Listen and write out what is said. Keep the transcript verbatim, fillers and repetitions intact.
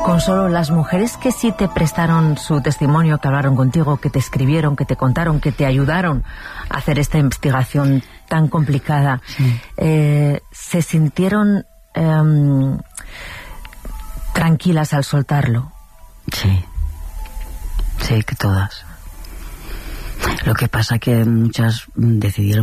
Consuelo, las mujeres que sí te prestaron su testimonio, que hablaron contigo, que te escribieron, que te contaron, que te ayudaron a hacer esta investigación tan complicada, sí. eh, ¿se sintieron eh, tranquilas al soltarlo? Sí, sí, que todas. Lo que pasa que muchas decidieron